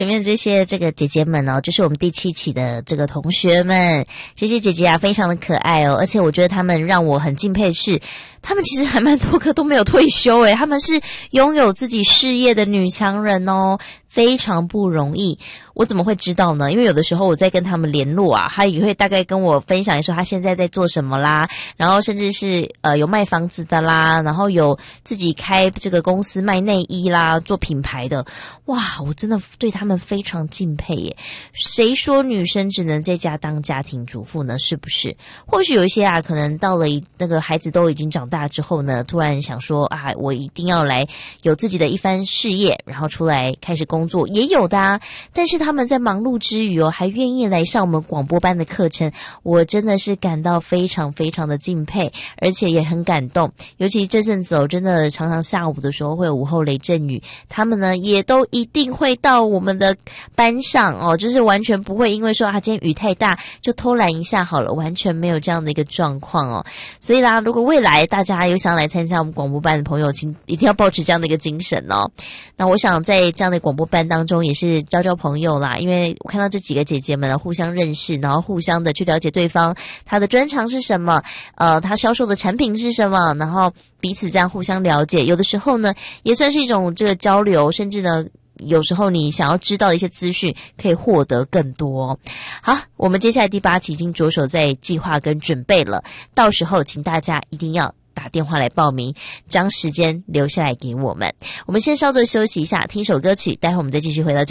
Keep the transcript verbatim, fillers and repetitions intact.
前面这些这个姐姐们哦，就是我们第七期的这个同学们，这些姐姐啊非常的可爱哦，而且我觉得她们让我很敬佩的是，她们其实还蛮多个都没有退休诶，她们是拥有自己事业的女强人哦，非常不容易。我怎么会知道呢？因为有的时候我在跟他们联络啊，他也会大概跟我分享说他现在在做什么啦，然后甚至是呃有卖房子的啦，然后有自己开这个公司卖内衣啦，做品牌的。哇，我真的对他们非常敬佩耶。谁说女生只能在家当家庭主妇呢？是不是？或许有一些啊，可能到了那个孩子都已经长大之后呢，突然想说啊，我一定要来有自己的一番事业，然后出来开始工作，也有的啊。但是他们在忙碌之余哦，还愿意来上我们广播班的课程，我真的是感到非常非常的敬佩，而且也很感动。尤其这阵子哦，真的常常下午的时候会有午后雷阵雨，他们呢也都一定会到我们的班上哦，就是完全不会因为说啊今天雨太大就偷懒一下好了，完全没有这样的一个状况哦。所以啦，如果未来大家有想来参加我们广播班的朋友，请一定要抱持这样的一个精神哦。那我想在这样的广播班当中也是交交朋友啦，因为我看到这几个姐姐们互相认识，然后互相的去了解对方她的专长是什么，呃，她销售的产品是什么，然后彼此这样互相了解，有的时候呢也算是一种这个交流，甚至呢有时候你想要知道的一些资讯可以获得更多。好，我们接下来第八期已经着手在计划跟准备了，到时候请大家一定要打电话来报名，将时间留下来给我们。我们先稍作休息一下，听首歌曲，待会我们再继续回到节目。